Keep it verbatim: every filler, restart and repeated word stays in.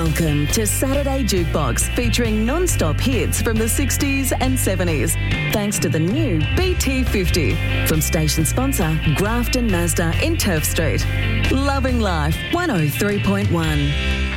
Welcome to Saturday Jukebox, featuring non-stop hits from the sixties and seventies. Thanks to the new B T fifty from station sponsor Grafton Mazda in Turf Street. Loving Life one oh three point one.